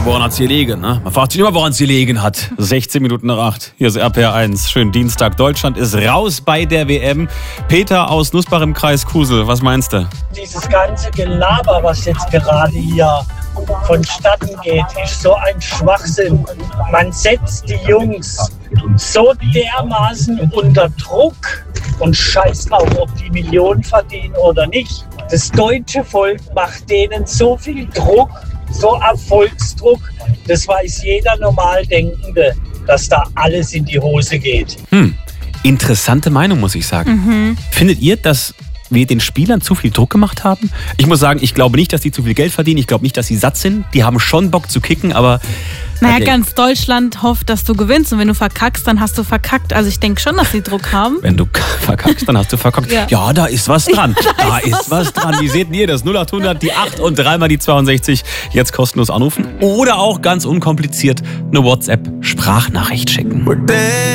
woran hat es gelegen? Ne? Man fragt sich immer, woran es gelegen hat. 16 Minuten nach 8. Hier ist RPR1. Schönen Dienstag. Deutschland ist raus bei der WM. Peter aus Nussbach im Kreis Kusel. Was meinst du? Dieses ganze Gelaber, was jetzt gerade hier vonstatten geht, ist so ein Schwachsinn. Man setzt die Jungs so dermaßen unter Druck und scheißt drauf, ob die Millionen verdienen oder nicht. Das deutsche Volk macht denen so viel Druck, so Erfolgsdruck, das weiß jeder Normaldenkende, dass da alles in die Hose geht. Interessante Meinung, muss ich sagen. Findet ihr, dass wir den Spielern zu viel Druck gemacht haben? Ich muss sagen, ich glaube nicht, dass die zu viel Geld verdienen. Ich glaube nicht, dass sie satt sind. Die haben schon Bock zu kicken, aber... Naja, ganz Deutschland hofft, dass du gewinnst. Und wenn du verkackst, dann hast du verkackt. Also ich denke schon, dass sie Druck haben. Wenn du verkackst, dann hast du verkackt. Ja, da ist was dran. Da ist was dran. Wie seht ihr das? 0800, die 8 und 3 mal die 62. Jetzt kostenlos anrufen. Oder auch ganz unkompliziert eine WhatsApp-Sprachnachricht schicken.